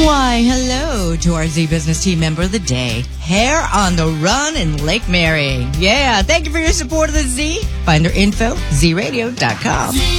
Why, hello to our Z Business Team member of the day, Hair on the Run in Lake Mary. Yeah, thank you for your support of the Z. Find their info, zradio.com.